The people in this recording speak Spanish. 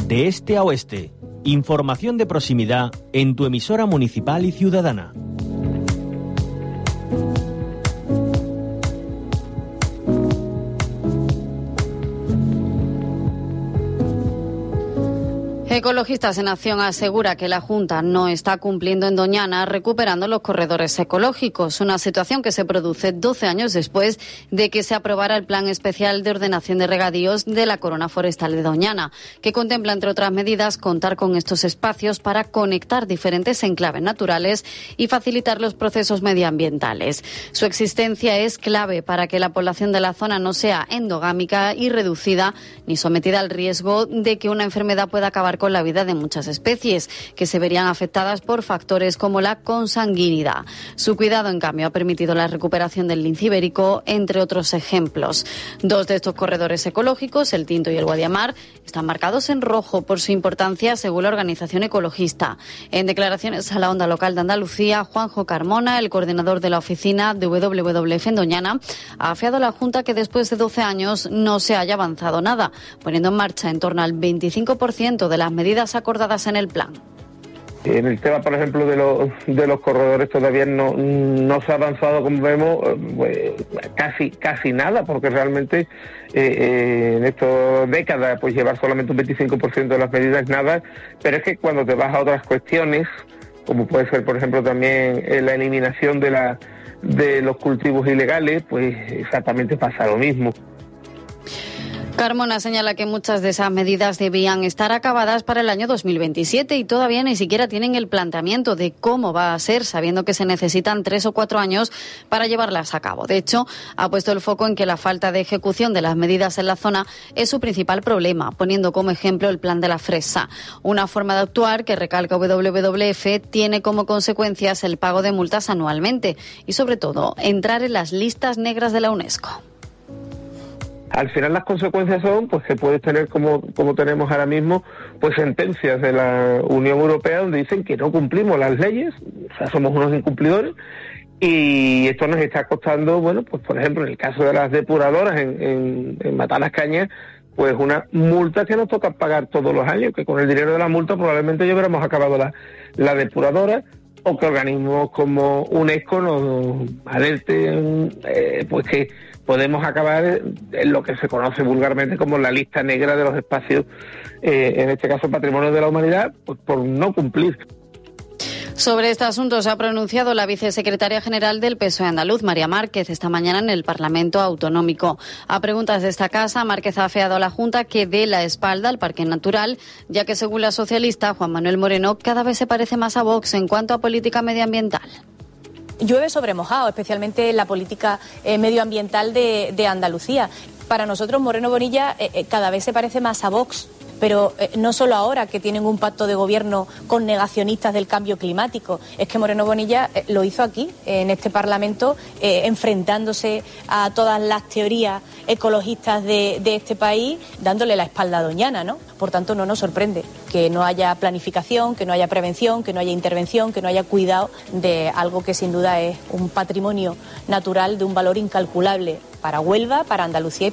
De este a oeste, información de proximidad en tu emisora municipal y ciudadana. Ecologistas en Acción asegura que la Junta no está cumpliendo en Doñana recuperando los corredores ecológicos, una situación que se produce 12 años después de que se aprobara el Plan Especial de Ordenación de Regadíos de la Corona Forestal de Doñana, que contempla, entre otras medidas, contar con estos espacios para conectar diferentes enclaves naturales y facilitar los procesos medioambientales. Su existencia es clave para que la población de la zona no sea endogámica y reducida ni sometida al riesgo de que una enfermedad pueda acabar con la vida de muchas especies que se verían afectadas por factores como la consanguinidad. Su cuidado, en cambio, ha permitido la recuperación del lince ibérico, entre otros ejemplos. Dos de estos corredores ecológicos, el Tinto y el Guadiamar, están marcados en rojo por su importancia según la organización ecologista. En declaraciones a la Onda Local de Andalucía, Juanjo Carmona, el coordinador de la oficina de WWF en Doñana, ha afiado a la Junta que después de 12 años no se haya avanzado nada, poniendo en marcha en torno al 25% de las medidas acordadas en el plan. En el tema, por ejemplo, de los corredores todavía no se ha avanzado, como vemos, casi nada, porque realmente en estas décadas pues llevar solamente un 25% de las medidas es nada, pero es que cuando te vas a otras cuestiones, como puede ser, por ejemplo, también la eliminación de los cultivos ilegales, pues exactamente pasa lo mismo. Carmona señala que muchas de esas medidas debían estar acabadas para el año 2027 y todavía ni siquiera tienen el planteamiento de cómo va a ser, sabiendo que se necesitan 3 o 4 años para llevarlas a cabo. De hecho, ha puesto el foco en que la falta de ejecución de las medidas en la zona es su principal problema, poniendo como ejemplo el plan de la fresa, una forma de actuar que, recalca WWF, tiene como consecuencias el pago de multas anualmente y, sobre todo, entrar en las listas negras de la UNESCO. Al final las consecuencias son pues que puedes tener como tenemos ahora mismo pues sentencias de la Unión Europea donde dicen que no cumplimos las leyes, o sea, somos unos incumplidores, y esto nos está costando, bueno, pues por ejemplo en el caso de las depuradoras en Matar las Cañas, pues una multa que nos toca pagar todos los años, que con el dinero de la multa probablemente ya hubiéramos acabado la depuradora, o que organismos como UNESCO nos alerten pues que podemos acabar en lo que se conoce vulgarmente como la lista negra de los espacios, en este caso patrimonio de la humanidad, pues por no cumplir. Sobre este asunto se ha pronunciado la vicesecretaria general del PSOE andaluz, María Márquez, esta mañana en el Parlamento Autonómico. A preguntas de esta casa, Márquez ha afeado a la Junta que dé la espalda al Parque Natural, ya que según la socialista Juan Manuel Moreno, cada vez se parece más a Vox en cuanto a política medioambiental. Llueve sobre mojado, especialmente en la política medioambiental de Andalucía. Para nosotros, Moreno Bonilla cada vez se parece más a Vox. Pero no solo ahora que tienen un pacto de gobierno con negacionistas del cambio climático, es que Moreno Bonilla lo hizo aquí, en este Parlamento, enfrentándose a todas las teorías ecologistas de este país, dándole la espalda a Doñana, ¿no? Por tanto, no nos sorprende que no haya planificación, que no haya prevención, que no haya intervención, que no haya cuidado de algo que sin duda es un patrimonio natural de un valor incalculable para Huelva, para Andalucía